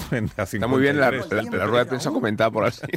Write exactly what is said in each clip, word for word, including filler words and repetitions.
a Está muy bien la, la, la rueda de prensa comentada por así.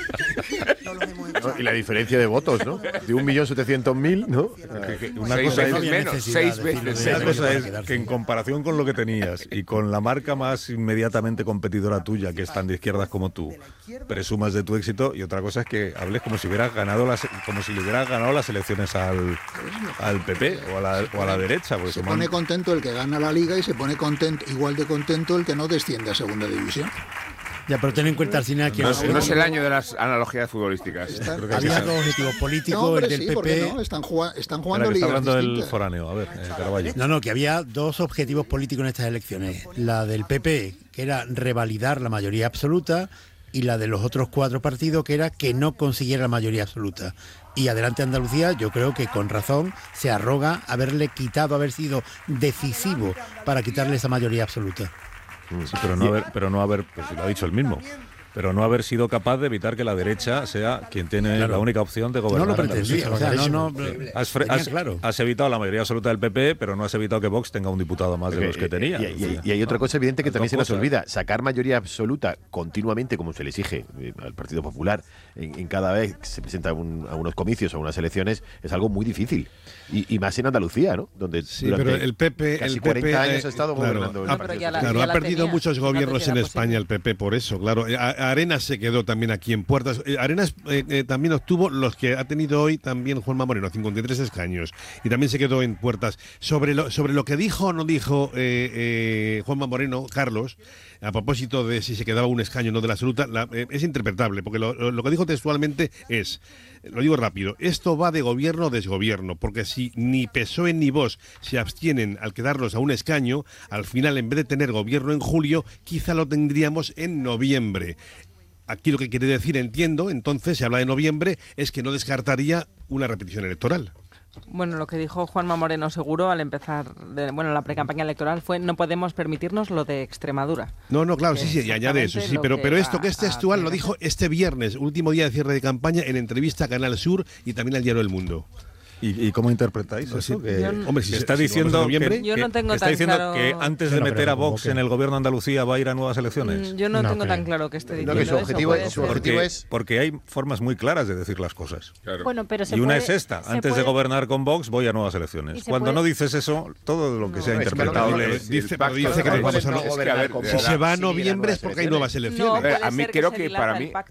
¿No? Y la diferencia de votos, ¿no? De un millón setecientos mil, ¿no? Una seis cosa veces es, menos, seis veces una menos. cosa es que en comparación con lo que tenías y con la marca más inmediatamente competidora tuya, que es tan de izquierdas como tú, presumas de tu éxito, y otra cosa es que hables como si hubieras ganado las, como si le hubieras ganado las elecciones al, al P P o a la, o a la derecha. Se pone man... contento el que gana la Liga y se pone contento, igual de contento el que no desciende a Segunda División. Ya, pero ten en cuenta al final que... No, no, no es el año de las analogías futbolísticas. Están, había dos objetivos políticos, no, hombre, el del sí, P P... No, están, jugando, están jugando ligas está hablando distintas. del foráneo, a ver, eh, Caraballo. No, no, que había dos objetivos políticos en estas elecciones. La del P P, que era revalidar la mayoría absoluta, y la de los otros cuatro partidos, que era que no consiguiera la mayoría absoluta. Y Adelante Andalucía, yo creo que con razón se arroga haberle quitado, haber sido decisivo para quitarle esa mayoría absoluta. Sí, pero no haber, pero no haber, pues lo ha dicho él mismo, pero no haber sido capaz de evitar que la derecha sea quien tiene claro. la única opción de gobernar. No lo pretendía, o sea, no, no, has, has, claro. has evitado la mayoría absoluta del P P, pero no has evitado que Vox tenga un diputado más de los que tenía. Y, y, y hay otra cosa evidente que también se nos olvida, sacar mayoría absoluta continuamente, como se le exige al Partido Popular, en, en cada vez que se presenta un, a unos comicios o a unas elecciones, es algo muy difícil. Y, y más en Andalucía, ¿no? Donde sí, pero el P P, casi el cuarenta P P, años ha estado claro, gobernando. Ha, el claro, la, ha perdido tenía, muchos gobiernos en España el P P por eso, claro. Arenas se quedó también aquí en Puertas. Arenas eh, eh, también obtuvo los que ha tenido hoy también Juanma Moreno, cincuenta y tres escaños. Y también se quedó en Puertas. Sobre lo, sobre lo que dijo o no dijo eh, eh, Juanma Moreno, Carlos, a propósito de si se quedaba un escaño o no de la absoluta, la, eh, es interpretable, porque lo, lo, lo que dijo textualmente es, lo digo rápido, esto va de gobierno o desgobierno, porque si ni P S O E ni Vox se abstienen al quedarnos a un escaño, al final en vez de tener gobierno en julio, quizá lo tendríamos en noviembre. Aquí lo que quiere decir, entiendo, entonces se habla de noviembre, es que no descartaría una repetición electoral. Bueno, lo que dijo Juanma Moreno seguro al empezar, de, bueno, la precampaña electoral fue no podemos permitirnos lo de Extremadura. No, no, claro, sí, sí, y añade eso, sí, pero, pero esto que es textual lo dijo este viernes, último día de cierre de campaña, en entrevista a Canal Sur y también al Diario El Mundo. ¿Y, ¿Y cómo interpretáis pues eso? Que, no, hombre, si está si diciendo, que, yo no tengo que, está tan diciendo claro... que antes de meter a Vox en el gobierno de Andalucía va a ir a nuevas elecciones. Yo no, no tengo creo. tan claro que esté diciendo no, que su objetivo, eso. Su objetivo porque, es... porque hay formas muy claras de decir las cosas. Claro. Bueno, pero se y una puede, es esta, antes puede... de gobernar con Vox voy a nuevas elecciones. Cuando puede... no dices eso, todo lo que no, sea no, interpretable... Es que dice, pero dice que, vamos a no gobernar. Si se va a noviembre es porque hay nuevas elecciones. No, a mí creo que para mí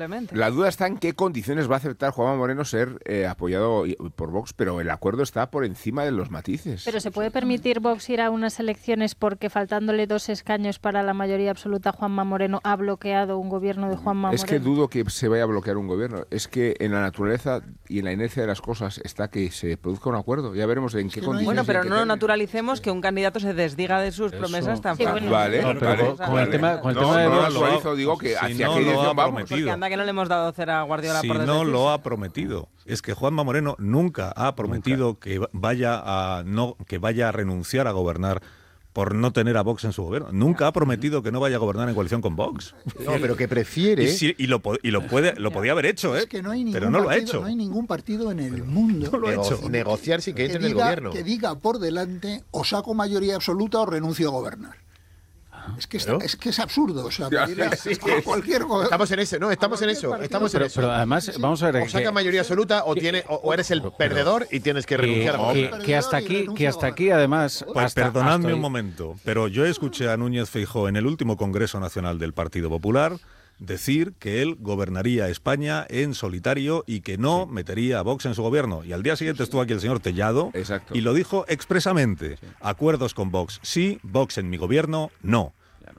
la duda está en qué condiciones va a aceptar Juanma Moreno ser apoyado por Vox, pero el acuerdo está por encima de los matices. Pero ¿se puede permitir Vox ir a unas elecciones porque faltándole dos escaños para la mayoría absoluta Juanma Moreno ha bloqueado un gobierno de Juanma es Moreno? Es que dudo que se vaya a bloquear un gobierno. Es que en la naturaleza y en la inercia de las cosas está que se produzca un acuerdo. Ya veremos en qué condiciones. Bueno, pero no naturalicemos que un candidato se desdiga de sus Eso. promesas tan sí, fácil. bueno. Vale, no, pero vale. Con, con vale. el tema, con el no, tema de no, Vox, no naturalizo, digo que si hacia no qué dirección vamos. Porque prometido. anda que no le hemos dado cera a Guardiola si por no lo ha prometido. Es que Juanma Moreno nunca ha prometido nunca. que vaya a no que vaya a renunciar a gobernar por no tener a Vox en su gobierno. Nunca ha prometido que no vaya a gobernar en coalición con Vox. No, pero que prefiere... Y, si, y, lo, y lo puede lo podía haber hecho, ¿eh? Es que no hay ningún pero no partido, lo ha hecho. No hay ningún partido en el mundo no lo ha hecho. negociar sin que, que entre diga, en el gobierno. Que diga por delante o saco mayoría absoluta o renuncio a gobernar. Es que, está, es que es absurdo, o sea, pedir a, sí, que cualquier Estamos en ese, no, estamos en eso, estamos pero, en eso. Pero además, vamos a ver... O saca que, mayoría absoluta o, que, tiene, o, o eres el perdedor y tienes que renunciar que, a que, que hasta aquí, que hasta aquí además... Pues hasta, perdonadme hasta un momento, pero yo escuché a Núñez Feijóo en el último Congreso Nacional del Partido Popular decir que él gobernaría España en solitario y que no sí. metería a Vox en su gobierno. Y al día siguiente estuvo aquí el señor Tellado Exacto. y lo dijo expresamente. Sí. Acuerdos con Vox sí, Vox en mi gobierno no.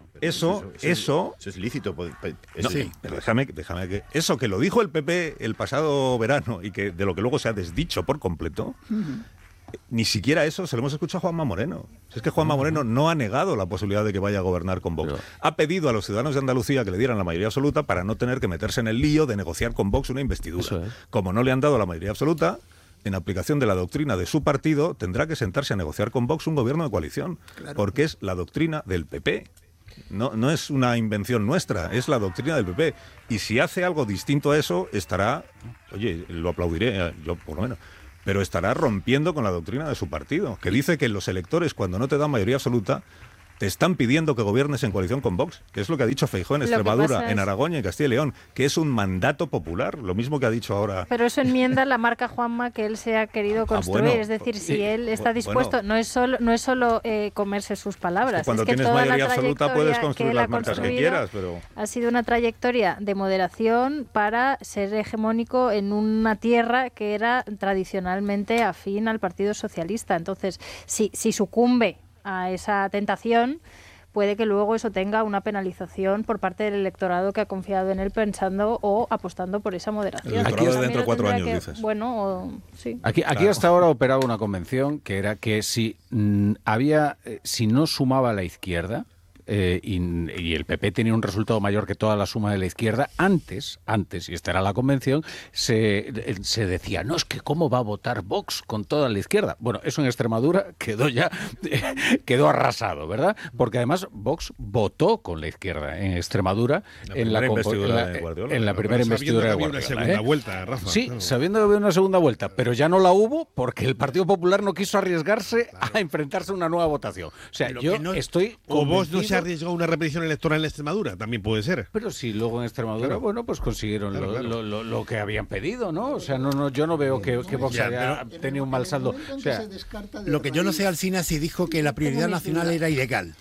Eso, eso, eso, eso es lícito. Eso, no, sí, pero déjame, déjame que eso que lo dijo el P P el pasado verano y que de lo que luego se ha desdicho por completo, uh-huh. ni siquiera eso se lo hemos escuchado a Juanma Moreno. Es que Juanma Moreno no ha negado la posibilidad de que vaya a gobernar con Vox. No. Ha pedido a los ciudadanos de Andalucía que le dieran la mayoría absoluta para no tener que meterse en el lío de negociar con Vox una investidura. Es. Como no le han dado la mayoría absoluta, en aplicación de la doctrina de su partido, tendrá que sentarse a negociar con Vox un gobierno de coalición, claro. porque es la doctrina del P P. No, no es una invención nuestra, es la doctrina del P P. Y si hace algo distinto a eso, estará, oye, lo aplaudiré, yo por lo menos, pero estará rompiendo con la doctrina de su partido, que dice que los electores, cuando no te dan mayoría absoluta, te están pidiendo que gobiernes en coalición con Vox, que es lo que ha dicho Feijóo en Extremadura, es... en Aragón y en Castilla y León, que es un mandato popular, lo mismo que ha dicho ahora. Pero eso enmienda la marca Juanma que él se ha querido construir, ah, bueno, es decir, si sí, él está dispuesto, bueno, no es solo, no es solo eh, comerse sus palabras. Cuando es que tienes toda mayoría la absoluta puedes construir las marcas que quieras, pero... Ha sido una trayectoria de moderación para ser hegemónico en una tierra que era tradicionalmente afín al Partido Socialista. Entonces, si, si sucumbe a esa tentación, puede que luego eso tenga una penalización por parte del electorado que ha confiado en él pensando o apostando por esa moderación. El electorado de dentro de cuatro años, que, dices. Bueno, o, sí. Aquí, aquí claro. hasta ahora operaba una convención que era que si mm, había, eh, si no sumaba la izquierda, Eh, y, y el P P tenía un resultado mayor que toda la suma de la izquierda, antes, antes, y esta era la convención, se, se decía, no, es que cómo va a votar Vox con toda la izquierda. Bueno, eso en Extremadura quedó ya, eh, quedó arrasado, ¿verdad? Porque además Vox votó con la izquierda en Extremadura la en, la, investidura en, de Guardiola, en la primera investidura de Guardiola. Una segunda ¿eh? vuelta, Rafa. Sí, claro. sabiendo que había una segunda vuelta, pero ya no la hubo porque el Partido Popular no quiso arriesgarse claro. a enfrentarse a una nueva votación. O sea, pero yo no, estoy O Vox no se arriesgó a una repetición electoral en Extremadura, también puede ser. Pero sí, luego en Extremadura, claro. bueno, pues consiguieron claro, lo, claro. Lo, lo, lo que habían pedido, ¿no? O sea, no, no, yo no veo que, que Vox haya tenido un mal saldo. O sea, lo que yo no sé, Alsina, si dijo que la prioridad nacional era ilegal.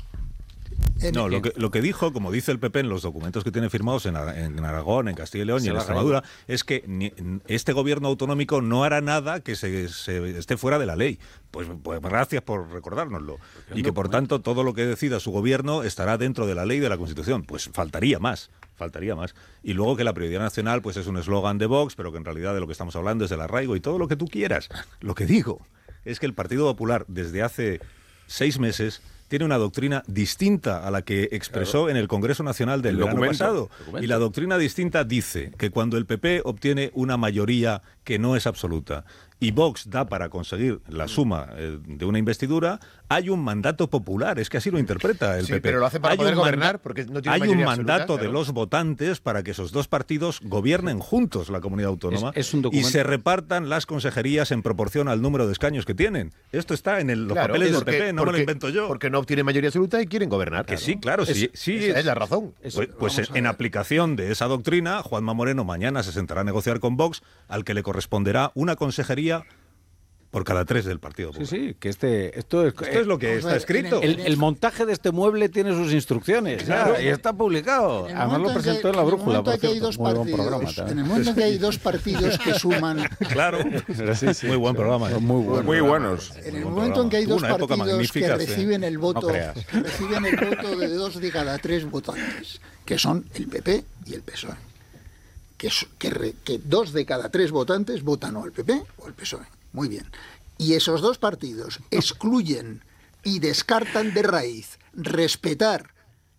No, lo que, lo que dijo, como dice el P P en los documentos que tiene firmados en, en Aragón, en Castilla y León y en Extremadura, es que ni, este gobierno autonómico no hará nada que se, se esté fuera de la ley. Pues, pues gracias por recordárnoslo. Y que por tanto todo lo que decida su gobierno estará dentro de la ley y de la Constitución. Pues faltaría más. Faltaría más. Y luego que la prioridad nacional pues es un eslogan de Vox, pero que en realidad de lo que estamos hablando es del arraigo y todo lo que tú quieras. Lo que digo es que el Partido Popular desde hace seis meses tiene una doctrina distinta a la que expresó claro. en el Congreso Nacional del verano pasado. Y la doctrina distinta dice que cuando el P P obtiene una mayoría que no es absoluta y Vox da para conseguir la suma eh, de una investidura, hay un mandato popular, es que así lo interpreta el sí, P P. Pero lo hace para hay poder manda- gobernar, porque no tiene Hay mayoría un mandato absoluta, de claro. los votantes para que esos dos partidos gobiernen juntos la comunidad autónoma es, es un documento... y se repartan las consejerías en proporción al número de escaños que tienen. Esto está en el, los claro, papeles del porque, P P, no porque, me lo invento yo. Porque no obtienen mayoría absoluta y quieren gobernar. Que claro. sí, claro, es, sí. sí esa es la razón. Pues, pues en, en aplicación de esa doctrina, Juanma Moreno mañana se sentará a negociar con Vox, al que le corresponderá una consejería por cada tres del Partido Popular. Sí, sí, que este, esto es, esto es lo que está escrito. El, el montaje de este mueble tiene sus instrucciones, claro, ya, y está publicado. Además lo presentó en La Brújula, por cierto, muy buen programa también. En el momento en que hay dos partidos que suman... Claro, sí, sí, muy buen programa. ¿eh? Muy, bueno, muy buenos. En el momento en que hay dos partidos que reciben el voto, no reciben el voto de dos de cada tres votantes, que son el P P y el P S O E. Que, que, re, que dos de cada tres votantes votan o al P P o al P S O E. Muy bien. Y esos dos partidos excluyen y descartan de raíz respetar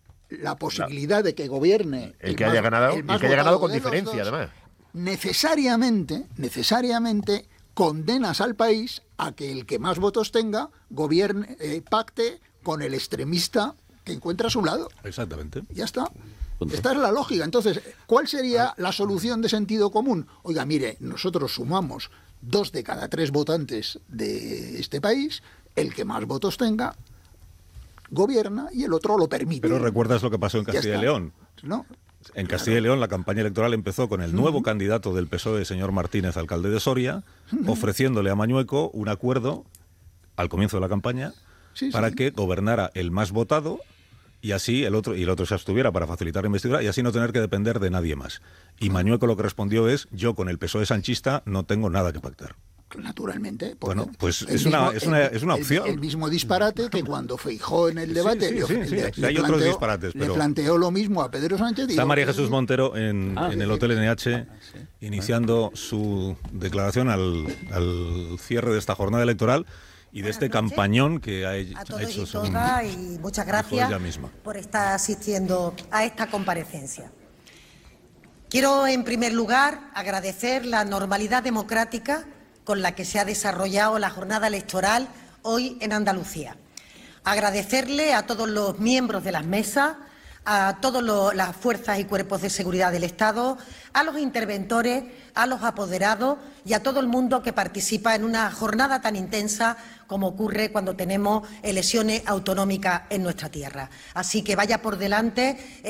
la posibilidad de que gobierne el, el que haya más, ganado, el el que haya ganado con diferencia, dos, además. Necesariamente, necesariamente condenas al país a que el que más votos tenga gobierne, eh, pacte con el extremista que encuentra a su lado. Exactamente. Ya está. Esta es la lógica. Entonces, ¿cuál sería la solución de sentido común? Oiga, mire, nosotros sumamos dos de cada tres votantes de este país, el que más votos tenga gobierna y el otro lo permite. Pero ¿recuerdas lo que pasó en Castilla y León? ¿No? En Castilla y León la campaña electoral empezó con el nuevo uh-huh. candidato del P S O E, señor Martínez, alcalde de Soria, uh-huh. ofreciéndole a Mañueco un acuerdo al comienzo de la campaña sí, para sí. que gobernara el más votado y así el otro y el otro se abstuviera para facilitar la investidura y así no tener que depender de nadie más. Y Mañueco lo que respondió es: yo con el P S O E sanchista no tengo nada que pactar. Naturalmente. Bueno, pues es una, mismo, es, una, es una opción. El, el mismo disparate que cuando Feijóo en el debate sí, sí, sí, le, sí, le, sí. le Hay planteó, otros disparates, pero le planteó lo mismo a Pedro Sánchez. Está María Jesús Montero en, ah, en el Hotel N H iniciando su declaración al, al cierre de esta jornada electoral y de este campañón que ha, a ha todos hecho y todas, y muchas gracias por estar asistiendo a esta comparecencia. Quiero, en primer lugar, agradecer la normalidad democrática con la que se ha desarrollado la jornada electoral hoy en Andalucía. Agradecerle a todos los miembros de las mesas, a todas las fuerzas y cuerpos de seguridad del Estado, a los interventores, a los apoderados y a todo el mundo que participa en una jornada tan intensa como ocurre cuando tenemos elecciones autonómicas en nuestra tierra. Así que vaya por delante